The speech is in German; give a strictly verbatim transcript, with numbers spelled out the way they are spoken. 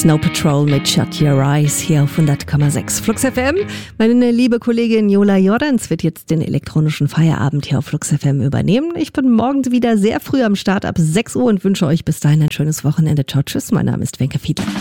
Snow Patrol mit Shut Your Eyes hier auf hundert Komma sechs Flux F M. Meine liebe Kollegin Jola Jordans wird jetzt den elektronischen Feierabend hier auf Flux F M übernehmen. Ich bin morgen wieder sehr früh am Start ab sechs Uhr und wünsche euch bis dahin ein schönes Wochenende. Ciao, tschüss. Mein Name ist Wenke Fiedler.